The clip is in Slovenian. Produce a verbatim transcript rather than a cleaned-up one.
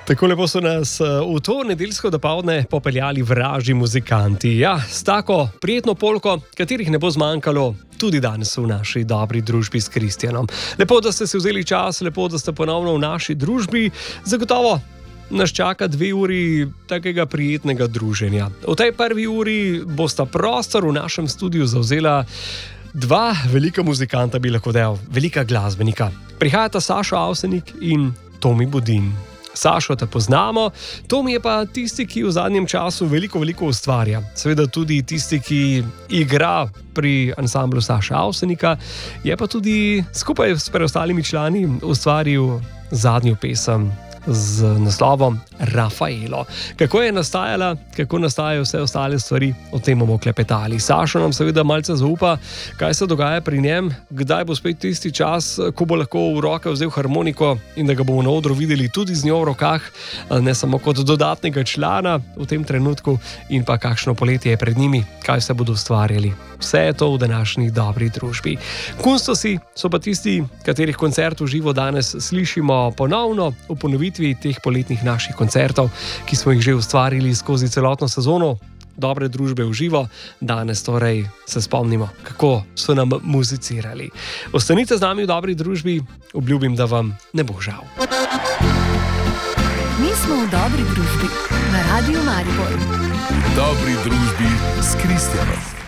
Tako lepo so nas v to nedeljsko dopoldne popeljali vražji muzikanti. Ja, s tako prijetno polko, katerih ne bo zmanjkalo tudi danes v naši dobri družbi s Kristjanom. Lepo, da ste si vzeli čas, lepo, da ste ponovno v naši družbi. Zagotovo nas čaka dve uri takega prijetnega druženja. V tej prvi uri bosta prostor v našem studiu zavzela dva velika muzikanta, bi lahko dejal, velika glasbenika. Prihajata Sašo Avsenik in Tomi Budin. Sašo te poznamo, Tomi je pa tisti, ki v zadnjem času veliko, veliko ustvarja. Seveda tudi tisti, ki igra pri ansamblu Saša Avsenika, je pa tudi skupaj s preostalimi člani ustvaril zadnjo pesem z naslovom Rafaelo. Kako je nastajala, kako nastajajo vse ostale stvari, o tem bomo klepetali. Sašo nam seveda malce zaupa, kaj se dogaja pri njem, kdaj bo spet tisti čas, ko bo lahko v roke vzel harmoniko in da ga bomo na odru videli tudi z njo v rokah, ne samo kot dodatnega člana v tem trenutku, in pa kakšno poletje je pred njimi, kaj se bodo ustvarjali. Vse je to v današnji dobri družbi. Kunstosi so pa tisti, katerih koncert v živo danes slišimo ponovno v ponovitvi teh poletnih naših koncertov, ki smo jih že ustvarili skozi celotno sezono dobre družbe v živo. Danes torej se spomnimo, kako so nam muzicirali. Ostanite z nami v dobri družbi, obljubim, da vam ne bo žal. Mi smo v dobri družbi na Radiu Maribor. Dobri družbi s Kristjanom.